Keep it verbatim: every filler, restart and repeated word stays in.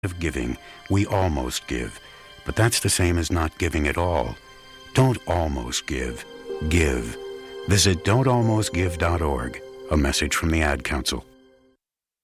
of giving, we almost give, but that's the same as not giving at all. Don't almost give. Give. Visit don't almost give dot org. A message from the Ad Council.